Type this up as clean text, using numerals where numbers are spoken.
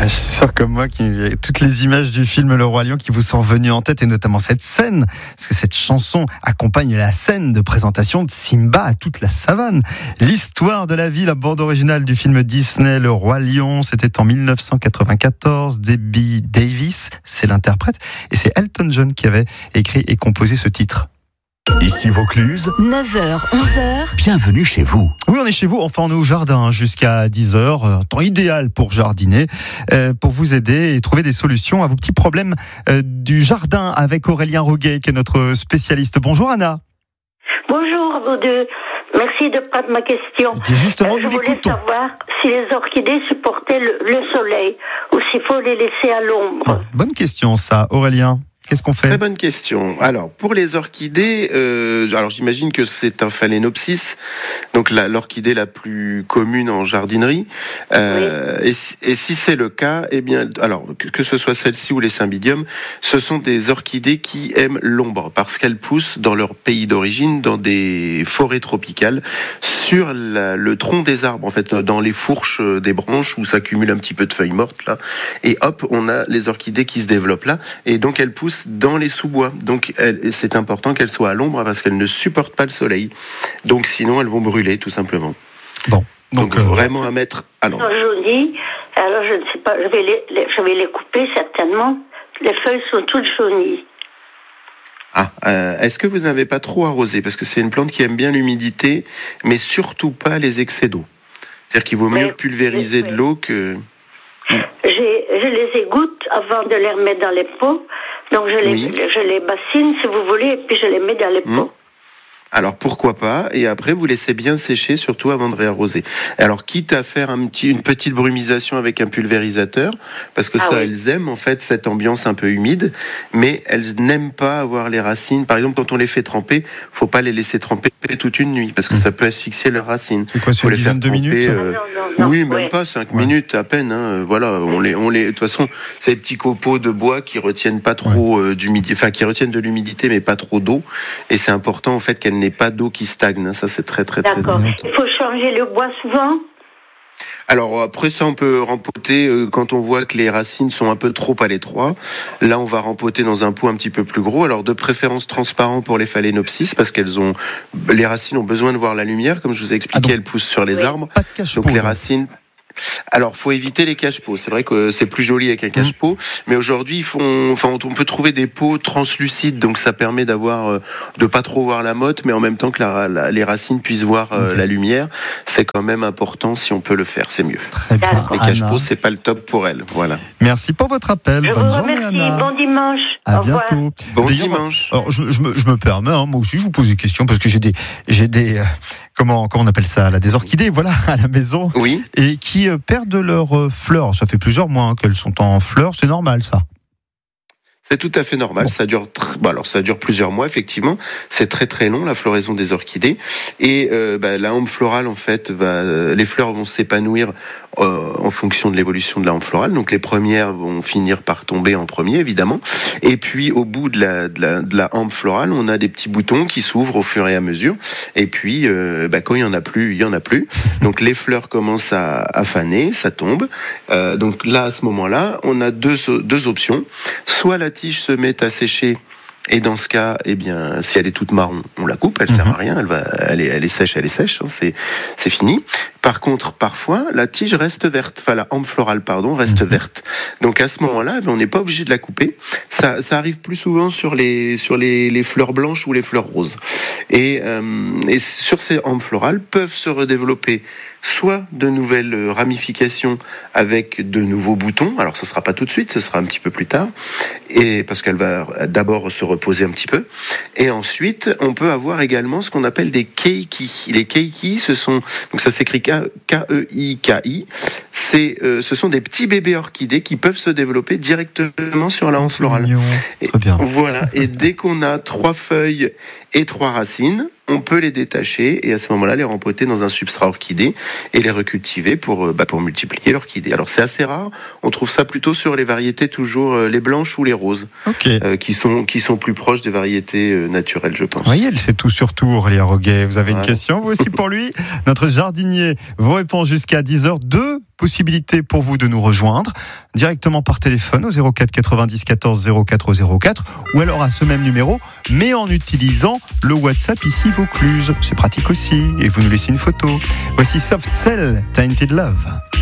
Je suis sûr comme moi qu'il y a toutes les images du film Le Roi Lion qui vous sont revenues en tête, et notamment cette scène, parce que cette chanson accompagne la scène de présentation de Simba à toute la savane. L'histoire de la vie, la bande originale du film Disney Le Roi Lion, c'était en 1994. Debbie Davis, c'est l'interprète, et c'est Elton John qui avait écrit et composé ce titre. Ici Vaucluse, 9h, 11h. bienvenue chez vous. Oui, on est chez vous, enfin on est au jardin jusqu'à 10h, temps idéal pour jardiner, pour vous aider et trouver des solutions à vos petits problèmes du jardin avec Aurélien Roguet qui est notre spécialiste. Bonjour Anna. Bonjour vous deux, merci de prendre ma question. Et bien justement, Je nous voulais l'écoutons. savoir si les orchidées supportaient le soleil ou s'il faut les laisser à l'ombre. Bonne question ça, Aurélien. Qu'est-ce qu'on fait ? Très bonne question. Alors, pour les orchidées, alors j'imagine que c'est un phalaenopsis, donc l'orchidée la plus commune en jardinerie. Et si c'est le cas, eh bien, alors que ce soit celle-ci ou les cymbidiums, ce sont des orchidées qui aiment l'ombre parce qu'elles poussent dans leur pays d'origine, dans des forêts tropicales, sur le tronc des arbres, en fait, dans les fourches des branches où s'accumule un petit peu de feuilles mortes là. Et hop, on a les orchidées qui se développent là, et donc elles poussent dans les sous-bois. Donc c'est important qu'elles soient à l'ombre parce qu'elles ne supportent pas le soleil. Donc sinon elles vont brûler tout simplement. Bon, donc vraiment à mettre à l'ombre. Jaunies, alors je ne sais pas, je vais les couper certainement. Les feuilles sont toutes jaunies. Est-ce que vous n'avez pas trop arrosé? Parce que c'est une plante qui aime bien l'humidité, mais surtout pas les excès d'eau. C'est-à-dire qu'il vaut mieux pulvériser de l'eau que... Je les égoutte avant de les remettre dans les pots. Donc je les bassine, si vous voulez, et puis je les mets dans les pots. Alors pourquoi pas, et après vous laissez bien sécher, surtout avant de réarroser. Alors quitte à faire une petite brumisation avec un pulvérisateur, parce que elles aiment en fait cette ambiance un peu humide, mais elles n'aiment pas avoir les racines. Par exemple, quand on les fait tremper, faut pas les laisser tremper toute une nuit, parce que ça peut asphyxier leurs racines. C'est quoi, c'est une dizaine de minutes non, oui, même pas 5 minutes à peine. Voilà, on les. De toute façon, c'est des petits copeaux de bois qui retiennent pas trop d'humidité, enfin qui retiennent de l'humidité, mais pas trop d'eau. Et c'est important en fait qu'elle n'ait pas d'eau qui stagne. Ça, c'est très D'accord. important. Il faut changer le bois souvent. Alors après ça, on peut rempoter quand on voit que les racines sont un peu trop à l'étroit. Là, on va rempoter dans un pot un petit peu plus gros. Alors de préférence transparent pour les phalaenopsis parce les racines ont besoin de voir la lumière. Comme je vous ai expliqué, elles poussent sur les arbres. Pas de cache-pot, donc les racines... Alors, faut éviter les cache-pots. C'est vrai que c'est plus joli avec un cache-pot, mais aujourd'hui, on peut trouver des pots translucides, donc ça permet de pas trop voir la motte, mais en même temps que les racines puissent voir la lumière. C'est quand même important si on peut le faire, c'est mieux. Très bien. Les cache-pots, c'est pas le top pour elles. Voilà. Merci pour votre appel. Je Bonne vous journée, remercie. Anna. Bon dimanche. À Au revoir. bientôt. Bon D'ailleurs, dimanche. Alors, je me permets, moi aussi, je vous pose des questions parce que j'ai des comment on appelle ça là, des orchidées, voilà, à la maison, Oui. et qui perdent leurs fleurs. Ça fait plusieurs mois qu'elles sont en fleurs, c'est normal ça. C'est tout à fait normal. Bon. Ça dure plusieurs mois, effectivement. C'est très très long, la floraison des orchidées. Et la hampe florale, en fait, les fleurs vont s'épanouir en fonction de l'évolution de la hampe florale. Donc les premières vont finir par tomber en premier, évidemment. Et puis au bout de la hampe florale, on a des petits boutons qui s'ouvrent au fur et à mesure. Et puis quand il y en a plus, il y en a plus. Donc les fleurs commencent à faner, ça tombe. Donc là, à ce moment-là, on a deux options. Soit la tige se met à sécher. Et dans ce cas, eh bien, si elle est toute marron, on la coupe, elle sert à rien, elle est sèche, hein, c'est fini. Par contre, parfois, la tige reste verte, enfin la hampe florale, reste verte. Donc à ce moment-là, on n'est pas obligé de la couper. Ça arrive plus souvent sur les fleurs blanches ou les fleurs roses. Et sur ces hampes florales peuvent se redévelopper soit de nouvelles ramifications avec de nouveaux boutons. Alors ce sera pas tout de suite, ce sera un petit peu plus tard, et parce qu'elle va d'abord se reposer un petit peu. Et ensuite, on peut avoir également ce qu'on appelle des keiki. Les keiki, donc ça s'écrit K-E-I-K-I. Ce sont des petits bébés orchidées qui peuvent se développer directement sur la hampe florale. Très bien. Voilà. Et dès qu'on a 3 feuilles et 3 racines, on peut les détacher et à ce moment-là les rempoter dans un substrat orchidée et les recultiver pour multiplier l'orchidée. Alors c'est assez rare, on trouve ça plutôt sur les variétés toujours les blanches ou les roses, qui sont plus proches des variétés naturelles, je pense. Oui, elle sait tout sur tout, Aurélien Roguet. Vous avez une question vous aussi pour lui? Notre jardinier vous répond jusqu'à 10h. 2 possibilité pour vous de nous rejoindre directement par téléphone au 04 90 14 04 04 ou alors à ce même numéro, mais en utilisant le WhatsApp ici Vaucluse. C'est pratique aussi et vous nous laissez une photo. Voici Soft Cell, Tainted Love.